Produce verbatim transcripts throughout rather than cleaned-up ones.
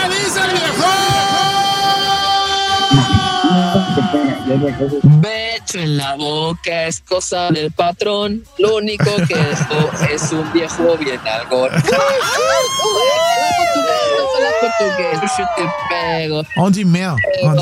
dice el viejo? Becho en la boca es cosa del patrón. Lo único que esto es un viejo bien algo. Onde mel.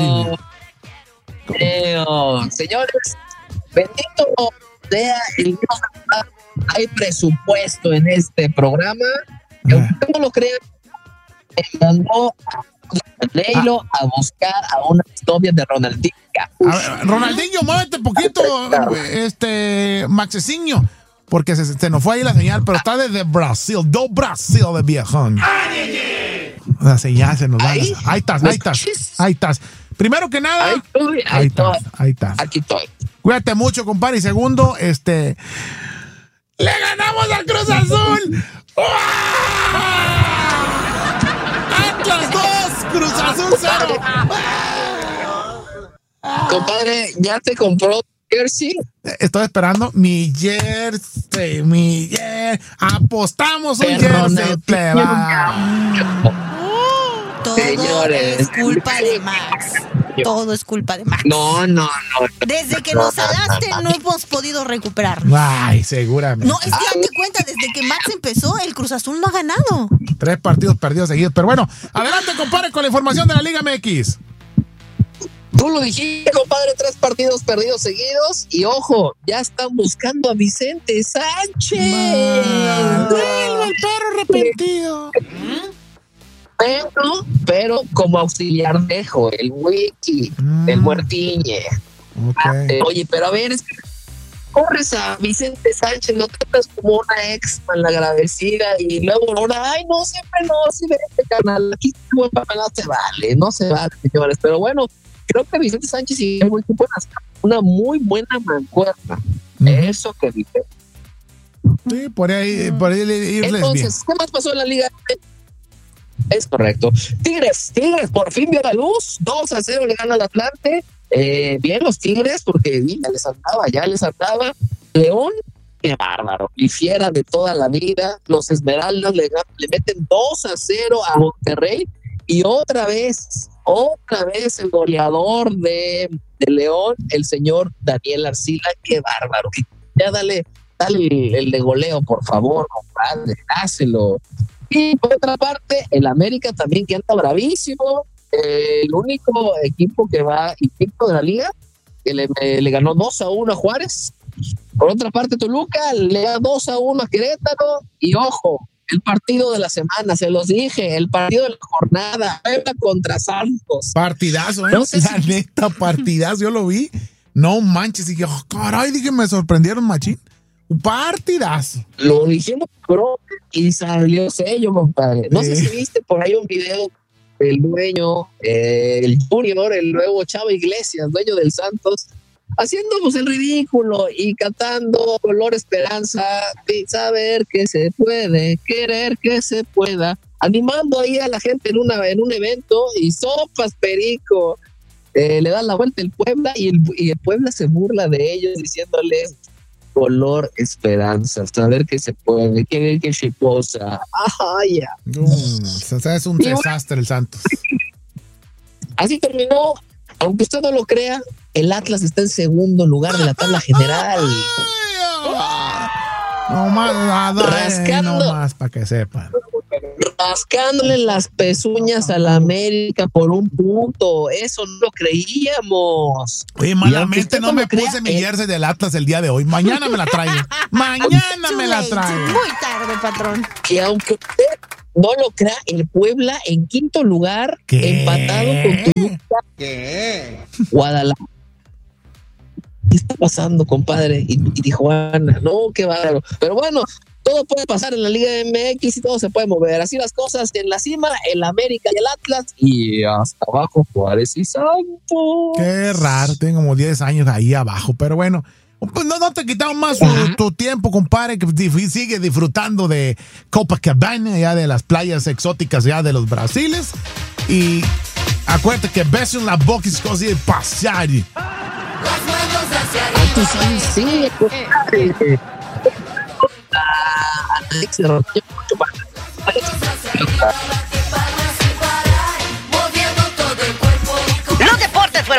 Señores, bendito sea el Dios. Hay presupuesto en este programa. Aunque no lo crean, me mandó a Leilo ah. a buscar a una novia de Ronaldinho. A ver, Ronaldinho, muévete poquito, este, Maxecinho, porque se, se nos fue ahí la señal, pero está desde Brasil, do Brasil de viejón. La señal se nos va. Ahí, ahí estás, ahí estás, ahí estás. Primero que nada, ahí, estoy, ahí, ahí estás, estoy. ahí estás. Aquí estoy. Cuídate mucho, compadre. Y segundo, este, ¡le ganamos al Cruz Azul! ¡Atlas dos! ¡Cruz Azul cero! Compadre, ¿ya te compró jersey? Estoy esperando mi jersey, mi jersey. Apostamos un jersey, pleba. Todo Señores, es culpa de Max. Todo es culpa de Max. No, no, no. Desde que nos salaste no hemos podido recuperar. Ay, seguramente. No, es que date cuenta, desde que Max empezó, el Cruz Azul no ha ganado. Tres partidos perdidos seguidos. Pero bueno, adelante, compadre, con la información de la Liga M X. Tú lo dijiste, compadre, tres partidos perdidos seguidos. Y ojo, ya están buscando a Vicente Sánchez. Vuelve el perro arrepentido. Pero, pero como auxiliar dejo el wiki, mm. el muertiñe. Okay. Eh, oye, pero a ver, es que corres a Vicente Sánchez, lo tratas como una ex malagradecida y luego ahora, ay, no, siempre no, si ve este canal, aquí no se vale, no se vale, señores. Pero bueno, creo que Vicente Sánchez y el equipo pueden hacer una muy buena mancuerna. Mm. Eso que dice. Sí, por ahí, por ahí irles Entonces, bien. ¿qué más pasó en la liga? Es correcto. Tigres, Tigres, por fin vio la luz. dos a cero le gana al Atlante. Eh, bien los Tigres, porque ya les andaba, ya les andaba. León, qué bárbaro. Y fiera de toda la vida. Los Esmeraldas le, le meten dos a cero a Monterrey. Y otra vez, otra vez el goleador de, de León, el señor Daniel Arcila. Qué bárbaro. Ya dale, dale el, el de goleo, por favor, compadre. Hácelo. Y por otra parte, el América también que anda bravísimo. Eh, el único equipo que va invicto de la liga, que le, le ganó dos a uno a Juárez. Por otra parte, Toluca le da dos a uno a Querétaro. Y ojo, el partido de la semana, se los dije, el partido de la jornada, Puebla contra Santos. Partidazo, ¿eh? No sé la si... neta, partidazo, yo lo vi. No manches, y dije, oh, caray, dije, me sorprendieron, machín. Un partidazo. Lo dijimos, bro, y salió sello, compadre. No sí. sé si viste por ahí un video del dueño, eh, el Junior, el nuevo Chava Iglesias, dueño del Santos, haciendo pues el ridículo y cantando Color Esperanza, y saber que se puede, querer que se pueda, animando ahí a la gente en, una, en un evento, y sopas, perico, eh, le dan la vuelta el Puebla, y el, y el Puebla se burla de ellos diciéndoles Color Esperanza, saber que se puede, que que se posa. Ajá, ya. No, o sea, es un y desastre bueno, el Santos. Así terminó, aunque usted no lo crea, el Atlas está en segundo lugar de la tabla general. No más nada, rascando, no más para que sepan. Rascándole las pezuñas a la América por un punto. Eso no lo creíamos. Oye, malamente no me puse mi jersey del Atlas el día de hoy. Mañana me la traigo. Mañana me la traigo. Muy tarde, patrón. Que aunque usted no lo crea, el Puebla en quinto lugar, ¿qué? Empatado con Toluca. ¿Qué? Guadalajara. ¿Qué está pasando, compadre? Y, y Tijuana, no, qué bárbaro. Pero bueno, todo puede pasar en la Liga M X y todo se puede mover. Así las cosas, en la cima, el América y el Atlas, y hasta abajo Juárez y Santos. Qué raro, tengo como diez años ahí abajo, pero bueno. Pues no, no te quitamos más tu, tu tiempo, compadre, que sigue disfrutando de Copacabana, ya de las playas exóticas ya de los Brasiles. Y acuérdate que beso en la boca es cosa de pasear. Las manos hacia arriba. Sí, sí, compadre. Alex se rompió mucho para...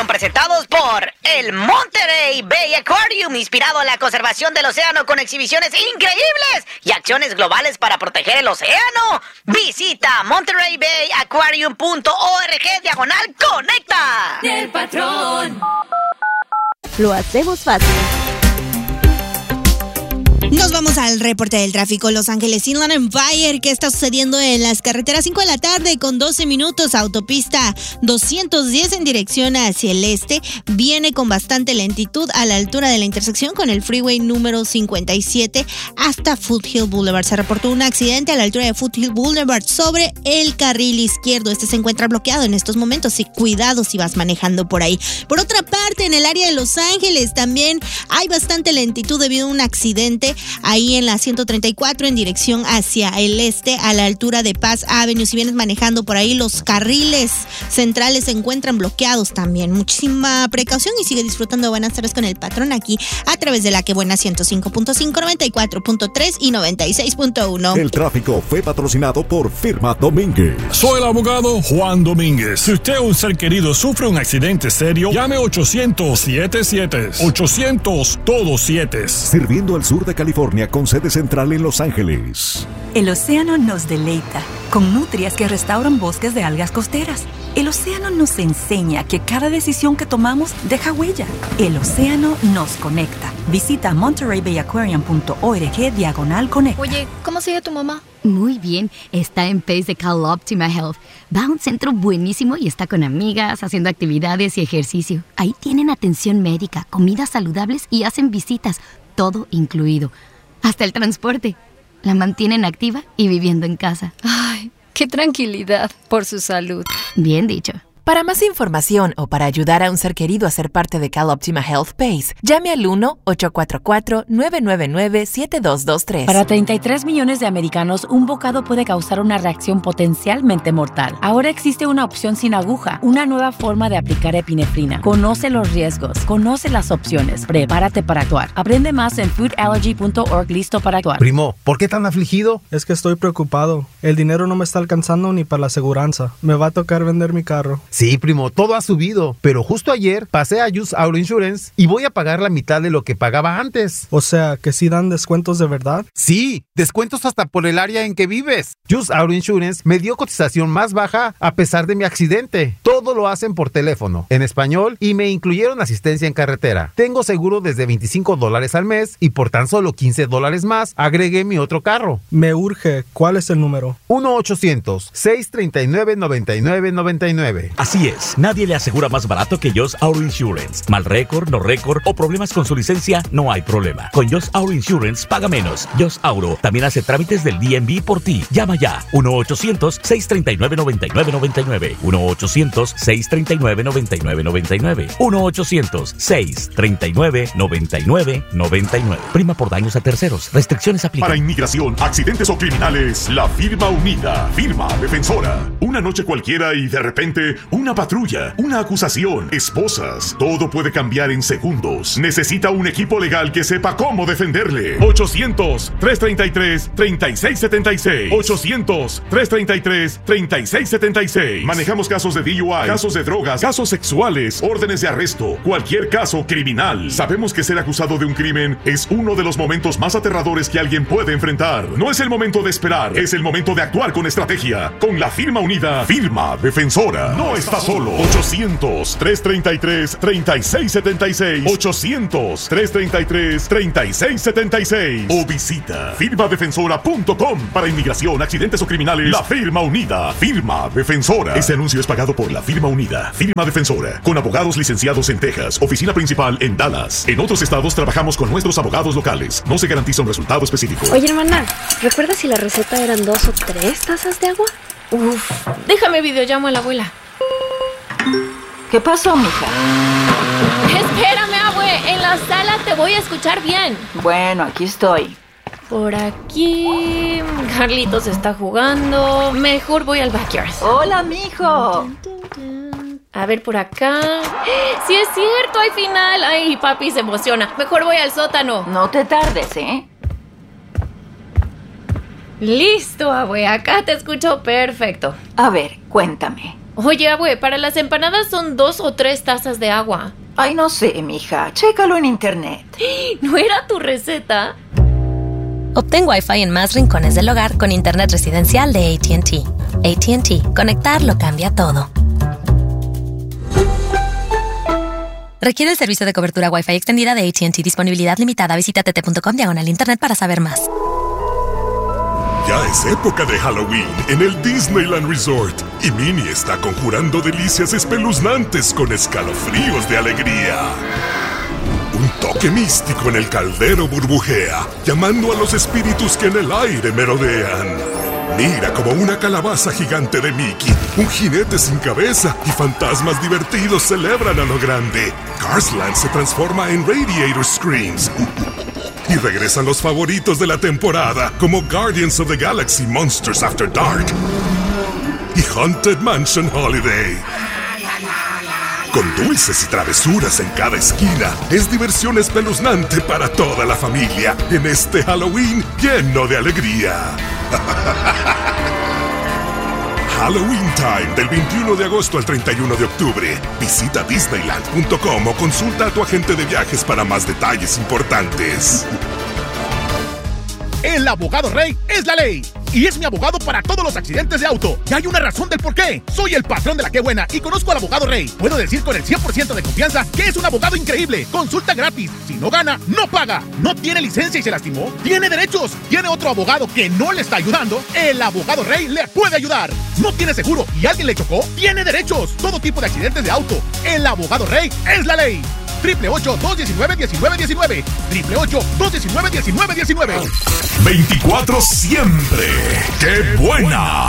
fueron presentados por el Monterey Bay Aquarium, inspirado en la conservación del océano con exhibiciones increíbles y acciones globales para proteger el océano. Visita monterey bay aquarium punto org diagonal conecta. Del patrón. Lo hacemos fácil. Nos vamos al reporte del tráfico. Los Ángeles Inland Empire. ¿Qué está sucediendo en las carreteras? cinco de la tarde con doce minutos. Autopista doscientos diez en dirección hacia el este. Viene con bastante lentitud a la altura de la intersección con el freeway número cincuenta y siete hasta Foothill Boulevard. Se reportó un accidente a la altura de Foothill Boulevard sobre el carril izquierdo. Este se encuentra bloqueado en estos momentos y cuidado si vas manejando por ahí. Por otra parte, en el área de Los Ángeles también hay bastante lentitud debido a un accidente ahí en la ciento treinta y cuatro en dirección hacia el este a la altura de Paz Avenue. Si vienes manejando por ahí, los carriles centrales se encuentran bloqueados también. Muchísima precaución y sigue disfrutando de Buenas Tardes con el Patrón aquí a través de la que buena ciento cinco punto cinco, noventa y cuatro punto tres y noventa y seis punto uno. El tráfico fue patrocinado por Firma Domínguez. Soy el abogado Juan Domínguez. Si usted o un ser querido sufre un accidente serio, llame ochocientos siete siete. ochocientos todo siete. Sirviendo al sur de California con sede central en Los Ángeles. El océano nos deleita con nutrias que restauran bosques de algas costeras. El océano nos enseña que cada decisión que tomamos deja huella. El océano nos conecta. Visita monterey bay aquarium punto org diagonal conecta. Oye, ¿cómo sigue tu mamá? Muy bien, está en P A C E de CalOptima Health. Va a un centro buenísimo y está con amigas, haciendo actividades y ejercicio. Ahí tienen atención médica, comidas saludables y hacen visitas, todo incluido. Hasta el transporte. La mantienen activa y viviendo en casa. Ay, qué tranquilidad por su salud. Bien dicho. Para más información o para ayudar a un ser querido a ser parte de CalOptima Health P A C E, llame al uno ocho cuatro cuatro, nueve nueve nueve, siete dos dos tres. Para treinta y tres millones de americanos, un bocado puede causar una reacción potencialmente mortal. Ahora existe una opción sin aguja, una nueva forma de aplicar epinefrina. Conoce los riesgos, conoce las opciones, prepárate para actuar. Aprende más en food allergy punto org. Listo para actuar. Primo, ¿por qué tan afligido? Es que estoy preocupado. El dinero no me está alcanzando ni para la aseguranza. Me va a tocar vender mi carro. Sí, primo, todo ha subido, pero justo ayer pasé a Just Auto Insurance y voy a pagar la mitad de lo que pagaba antes. O sea, ¿que sí dan descuentos de verdad? Sí, descuentos hasta por el área en que vives. Just Auto Insurance me dio cotización más baja a pesar de mi accidente. Todo lo hacen por teléfono, en español, y me incluyeron asistencia en carretera. Tengo seguro desde veinticinco dólares al mes y por tan solo quince dólares más agregué mi otro carro. Me urge. ¿Cuál es el número? uno ochocientos, seiscientos treinta y nueve, noventa y nueve noventa y nueve. Así es. Nadie le asegura más barato que Just Auto Insurance. Mal récord, no récord o problemas con su licencia, no hay problema. Con Just Auto Insurance paga menos. Just Auto también hace trámites del D M V por ti. Llama ya. uno ochocientos, seiscientos treinta y nueve, noventa y nueve noventa y nueve. uno ochocientos, seiscientos treinta y nueve, noventa y nueve noventa y nueve. uno ochocientos, seiscientos treinta y nueve, noventa y nueve noventa y nueve. Prima por daños a terceros. Restricciones aplican. Para inmigración, accidentes o criminales, la firma unida. Firma defensora. Una noche cualquiera y de repente una patrulla, una acusación, esposas. Todo puede cambiar en segundos. Necesita un equipo legal que sepa cómo defenderle. ochocientos, trescientos treinta y tres, treinta y seis setenta y seis. ochocientos, trescientos treinta y tres, treinta y seis setenta y seis. Manejamos casos de D U I, casos de drogas, casos sexuales, órdenes de arresto, cualquier caso criminal. Sabemos que ser acusado de un crimen es uno de los momentos más aterradores que alguien puede enfrentar. No es el momento de esperar, es el momento de actuar con estrategia. Con la firma unida, Firma Defensora. No está solo. ochocientos, trescientos treinta y tres, treinta y seis setenta y seis. ochocientos, trescientos treinta y tres, treinta y seis setenta y seis. O visita firma defensora punto com. Para inmigración, accidentes o criminales, la firma unida. Firma Defensora. Este anuncio es pagado por la firma unida. Firma Defensora. Con abogados licenciados en Texas. Oficina principal en Dallas. En otros estados trabajamos con nuestros abogados locales. No se garantiza un resultado específico. Oye, hermana, ¿recuerdas si la receta eran dos o tres tazas de agua? Uf, déjame videollamo a la abuela. ¿Qué pasó, mija? Espérame, abue, en la sala te voy a escuchar bien. Bueno, aquí estoy. Por aquí... Carlitos está jugando. Mejor voy al backyard. Hola, mijo. A ver, por acá... ¡Sí es cierto! ¡Hay final! ¡Ay, papi se emociona! Mejor voy al sótano. No te tardes, ¿eh? Listo, abue. Acá te escucho perfecto. A ver, cuéntame. Oye, abue, para las empanadas son dos o tres tazas de agua. Ay, no sé, mija. Chécalo en internet. ¿No era tu receta? Obtén Wi-Fi en más rincones del hogar con internet residencial de A T and T. A T and T. Conectar lo cambia todo. Requiere el servicio de cobertura Wi-Fi extendida de A T and T. Disponibilidad limitada. Visita t t punto com diagonal internet para saber más. Ya es época de Halloween en el Disneyland Resort y Minnie está conjurando delicias espeluznantes con escalofríos de alegría. Un toque místico en el caldero burbujea, llamando a los espíritus que en el aire merodean. Mira como una calabaza gigante de Mickey, un jinete sin cabeza y fantasmas divertidos celebran a lo grande. Cars Land se transforma en Radiator Screams. Y regresan los favoritos de la temporada, como Guardians of the Galaxy Monsters After Dark y Haunted Mansion Holiday. Con dulces y travesuras en cada esquina, es diversión espeluznante para toda la familia en este Halloween lleno de alegría. Halloween Time del veintiuno de agosto al treinta y uno de octubre. Visita disneyland punto com o consulta a tu agente de viajes para más detalles importantes. El abogado Rey es la ley y es mi abogado para todos los accidentes de auto. Y hay una razón del por qué. Soy el patrón de la Qué Buena y conozco al abogado Rey. Puedo decir con el cien por ciento de confianza que es un abogado increíble. Consulta gratis. Si no gana, no paga. No tiene licencia y se lastimó. Tiene derechos. Tiene otro abogado que no le está ayudando. El abogado Rey le puede ayudar. No tiene seguro y alguien le chocó. Tiene derechos. Todo tipo de accidentes de auto. El abogado Rey es la ley. triple ocho, dos diecinueve, diecinueve diecinueve. triple ocho, dos diecinueve, diecinueve diecinueve. veinticuatro siempre. ¡Qué buena!